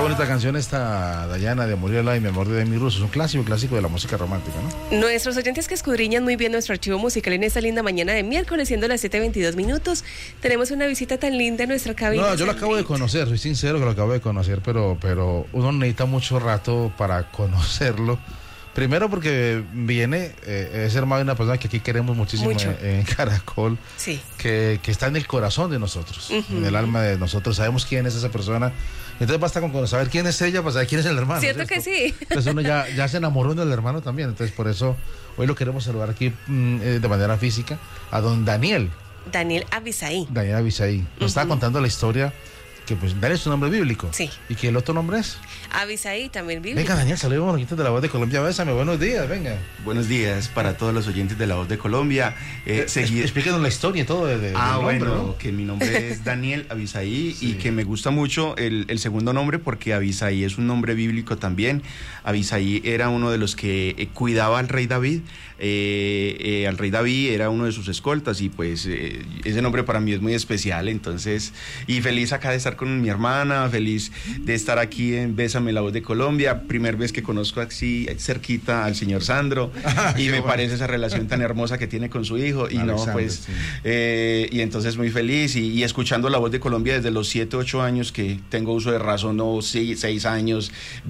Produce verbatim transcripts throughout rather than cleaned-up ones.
bonita canción esta, Dayana, de Morir al lado y mi amor de Demi Russo. Es un clásico, clásico de la música romántica, ¿no? Nuestros oyentes que escudriñan muy bien nuestro archivo musical en esta linda mañana de miércoles, siendo las siete veintidós minutos, tenemos una visita tan linda en nuestra cabina. No, yo lo acabo de conocer, soy sincero que lo acabo de conocer, pero, pero uno necesita mucho rato para conocerlo. Primero porque viene, eh, es hermano de una persona que aquí queremos muchísimo en, en Caracol, sí. que, que está en el corazón de nosotros, uh-huh. en el alma de nosotros, sabemos quién es esa persona, entonces basta con saber quién es ella para saber quién es el hermano. Cierto, ¿cierto? Que sí. Entonces uno ya, ya se enamoró del hermano también, entonces por eso hoy lo queremos saludar aquí mm, eh, de manera física a don Daniel. Daniel Abisaí. Daniel Abisaí, nos uh-huh. estaba contando la historia, que pues Daniel es un nombre bíblico. Sí. ¿Y que el otro nombre es? Abisaí, también bíblico. Venga, Daniel, saludos bonitos de La Voz de Colombia. Bésame, buenos días, venga. Buenos días para todos los oyentes de La Voz de Colombia. Eh, eh, seguir... Explíquenos la historia y todo de, de, ah, del nombre, bueno, ¿no? Que mi nombre es Daniel Abisaí sí. y que me gusta mucho el, el segundo nombre porque Abisaí es un nombre bíblico también. Abisaí era uno de los que eh, cuidaba al rey David. Eh, eh, al rey David era uno de sus escoltas y pues eh, ese nombre para mí es muy especial, entonces, y feliz acá de estar con mi hermana, feliz de estar aquí en Bésame, La Voz de Colombia, primer vez que conozco así cerquita al señor Sandro ah, y me bueno. parece esa relación tan hermosa que tiene con su hijo y Alexander, no pues sí. eh, y entonces muy feliz y, y escuchando La Voz de Colombia desde los siete, ocho años que tengo uso de razón, no seis, seis años,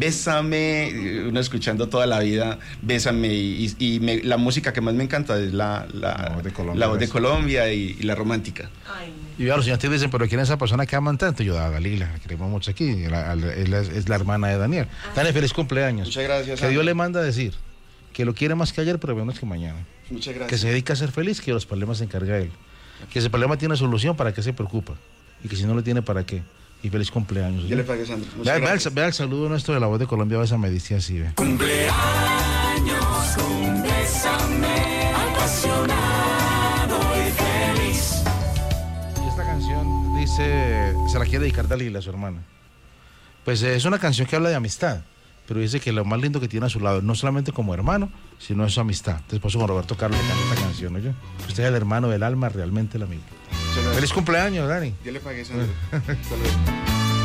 Bésame, uno escuchando toda la vida Bésame y, y me, la música que más me encanta es la, la, la Voz de Colombia, la voz de Colombia y, y la romántica. Ay. Y ahora los señores dicen, pero ¿quién es esa persona que aman tanto? Yo, a Dalila, la queremos mucho aquí, la, la, es, la, es la hermana de Daniel. Ah. Daniel, feliz cumpleaños. Muchas gracias. Que Dios le manda a decir que lo quiere más que ayer, pero menos que mañana. Muchas gracias. Que se dedica a ser feliz, que los problemas se encarga él. Que ese problema tiene solución, ¿para qué se preocupa? Y que si no lo tiene, ¿para qué? Y feliz cumpleaños. Yo ¿sí? le pagué, Sandro. Vea, vea, el, vea el saludo nuestro de La Voz de Colombia, Bésame, dice así, ve. Cumpleaños con Bésame, apasionado y feliz. Y esta canción dice, se la quiere dedicar Dalila a su hermana. Pues eh, es una canción que habla de amistad, pero dice que lo más lindo que tiene a su lado, no solamente como hermano, sino es su amistad. Entonces por eso con Roberto Carlos le canta esta canción, ¿oye? Usted es el hermano del alma, realmente el amigo. Feliz cumpleaños, Dani. Yo le pagué, Sandro. Hasta luego.